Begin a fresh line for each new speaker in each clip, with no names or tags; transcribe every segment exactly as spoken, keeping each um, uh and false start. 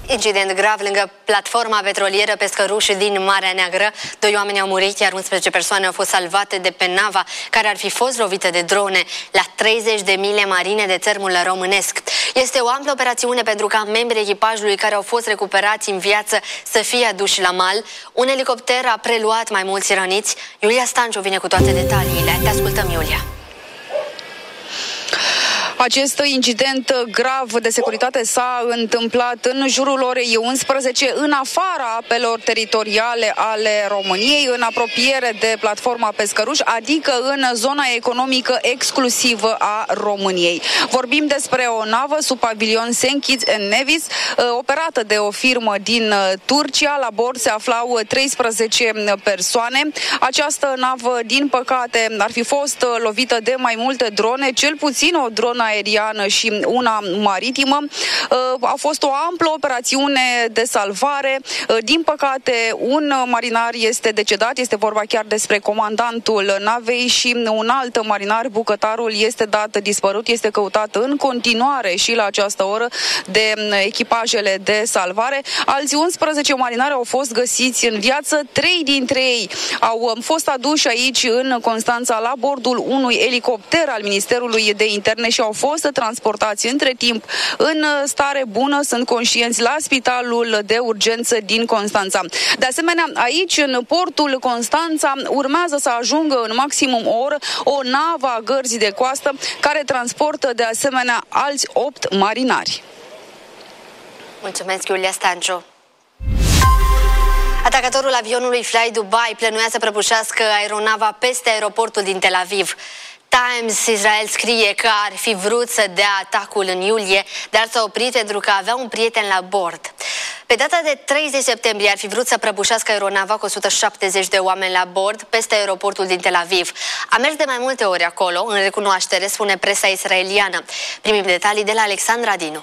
Incident grav lângă platforma petrolieră Pescăruș din Marea Neagră. Doi oameni au murit, iar unsprezece persoane au fost salvate de pe nava care ar fi fost lovită de drone la treizeci de mile marine de țărmul românesc. Este o amplă operațiune pentru ca membrii echipajului care au fost recuperați în viață să fie aduși la mal. Un elicopter a preluat mai mulți răniți. Iulia Stanciu vine cu toate detaliile. Te ascultăm, Iulia.
Acest incident grav de securitate s-a întâmplat în jurul orei unsprezece, în afara apelor teritoriale ale României, în apropiere de platforma Pescăruș, adică în zona economică exclusivă a României. Vorbim despre o navă sub pavilion Saint Kitts and Nevis, operată de o firmă din Turcia. La bord se aflau treisprezece persoane. Această navă, din păcate, ar fi fost lovită de mai multe drone, cel puțin o dronă aeriană și una maritimă. A fost o amplă operațiune de salvare. Din păcate, un marinar este decedat, este vorba chiar despre comandantul navei, și un alt marinar, bucătarul, este dat dispărut, este căutat în continuare și la această oră de echipajele de salvare. Alți unsprezece marinari au fost găsiți în viață, trei dintre ei au fost aduși aici în Constanța la bordul unui elicopter al Ministerului de Interne și au fost transportați între timp în stare bună, sunt conștienți, la spitalul de urgență din Constanța. De asemenea, aici, în portul Constanța, urmează să ajungă în maximum o oră o navă a gărzii de coastă care transportă de asemenea alți opt marinari.
Mulțumesc, Iulia Stanciu. Atacatorul avionului Fly Dubai plănuia să prăbușească aeronava peste aeroportul din Tel Aviv. Times Israel scrie că ar fi vrut să dea atacul în iulie, dar s-a oprit pentru că avea un prieten la bord. Pe data de treizeci septembrie ar fi vrut să prăbușească aeronava cu o sută șaptezeci de oameni la bord peste aeroportul din Tel Aviv. A mers de mai multe ori acolo, în recunoaștere, spune presa israeliană. Primim detalii de la Alexandra Dinu.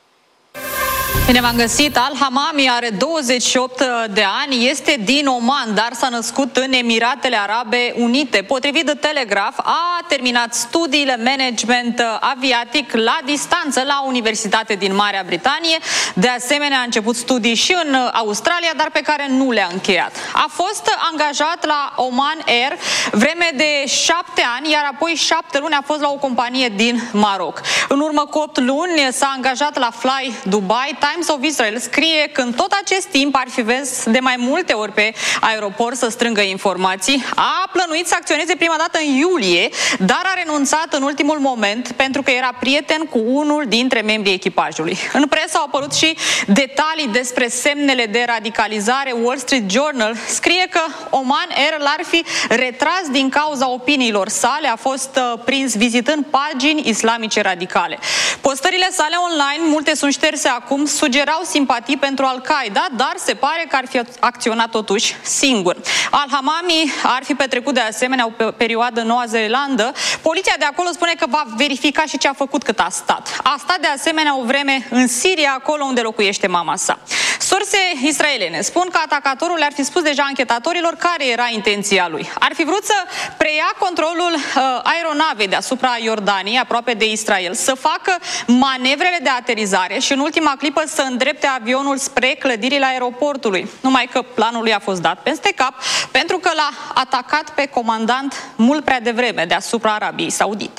Bine v-am găsit. Al-Hamami are douăzeci și opt de ani, este din Oman, dar s-a născut în Emiratele Arabe Unite. Potrivit de Telegraph, a terminat studiile management aviatic la distanță la Universitate din Marea Britanie. De asemenea, a început studii și în Australia, dar pe care nu le-a încheiat. A fost angajat la Oman Air vreme de șapte ani, iar apoi șapte luni a fost la o companie din Maroc. În urmă cu opt luni s-a angajat la Fly Dubai. Times of Israel scrie că în tot acest timp ar fi văzut de mai multe ori pe aeroport să strângă informații. A plănuit să acționeze prima dată în iulie, dar a renunțat în ultimul moment pentru că era prieten cu unul dintre membrii echipajului. În presă au apărut și detalii despre semnele de radicalizare. Wall Street Journal scrie că Oman Air l-ar fi retras din cauza opiniilor sale. A fost uh, prins vizitând pagini islamice radicale. Postările sale online, multe sunt șterse acum, sugerau simpatii pentru Al-Qaeda, dar se pare că ar fi acționat totuși singur. Al-Hamami ar fi petrecut de asemenea o perioadă în Noua Zeelandă. Poliția de acolo spune că va verifica și ce a făcut cât a stat. A stat de asemenea o vreme în Siria, acolo unde locuiește mama sa. Surse israeliene spun că atacatorul le-ar fi spus deja anchetatorilor care era intenția lui. Ar fi vrut să preia controlul uh, aeronavei deasupra Iordaniei, aproape de Israel, să facă manevrele de aterizare și în ultima clipă să îndrepte avionul spre clădirile aeroportului. Numai că planul lui a fost dat peste cap pentru că l-a atacat pe comandant mult prea devreme deasupra Arabiei Saudite.